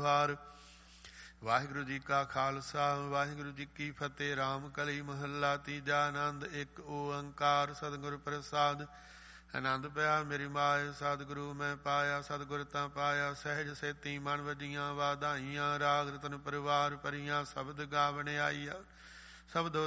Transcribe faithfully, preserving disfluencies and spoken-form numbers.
ਵਾਰ। ਵਾਹਿਗੁਰੂ ਜੀ ਕਾ ਖਾਲਸਾ ਵਾਹਿਗੁਰੂ ਜੀ ਕੀ ਫਤਿਹ। ਰਾਮ ਕਲੀ ਮਹੱਲਾ ਤੀਜਾ। ਆਨੰਦ ਇੱਕ ਓੰਕਾਰ ਸਤਿਗੁਰ ਪ੍ਰਸਾਦ। ਆਨੰਦ ਪਿਆ ਮੇਰੀ ਮਾਏ ਸਤਿਗੁਰੂ ਮੈਂ ਪਾਇਆ। ਸਤਿਗੁਰ ਤਾਂ ਪਾਇਆ ਸਹਿਜ ਸੇਤੀ ਮਨ ਵਜੀਆਂ ਵਾਧਾਈਆਂ। ਰਾਗ ਰਤਨ ਪਰਿਵਾਰ ਭਰੀਆਂ ਸ਼ਬਦ ਗਾਵਣ ਆਈਆ। ਸ਼ਬਦੋ